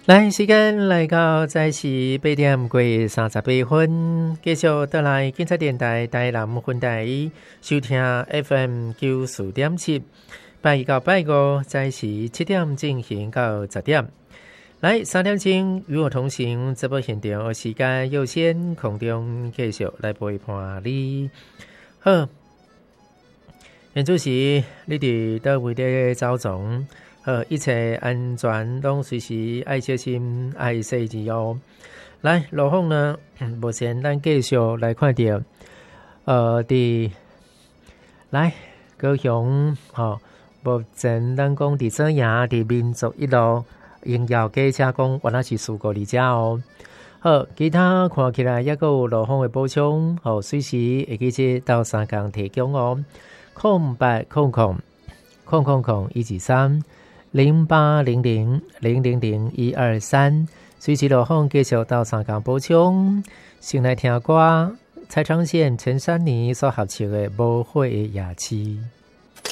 来，时间来到早时8点过38分，继续倒来警察电台台南分台收听 FM 94.7，拜一到拜五早时7点进行到10点。来3点钟与我同行，直播现场时间优先，空中继续来陪伴你。好，现主时你伫倒位咧走总？一切安全拢随时爱小心爱细致哦。来，路况呢？目前咱继续来看到，来高雄目前咱讲伫左营伫民族一路营业街车讲原来是事故里遮哦。好，其他看起来也有路况的补充，随时会记得到3工提供哦。0800000123。0800000123，随时路况继续到3工补充。先来听歌，蔡昌宪、陈珊妮所合唱的《无悔的夜市》。